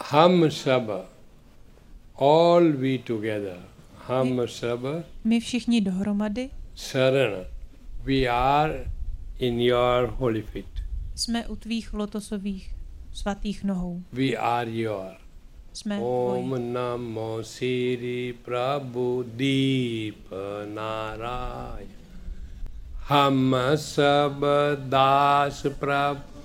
हम सब, all we together, हम सब, My všichni dohromady शरण, we are in your holy feet. jsme u tvých lotosových svatých nohou. We are your. Jsme Om tvoji. Namo Sri Prabhu Deep Narayan. हम सब दास प्रभु